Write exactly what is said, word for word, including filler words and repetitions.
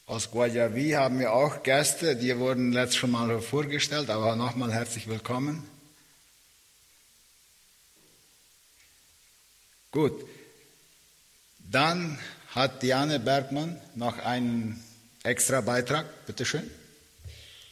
Aus Guayaquil haben wir auch Gäste, die wurden letztes schon mal vorgestellt, aber nochmal herzlich willkommen. Gut, dann hat Diane Bergmann noch einen extra Beitrag, bitteschön.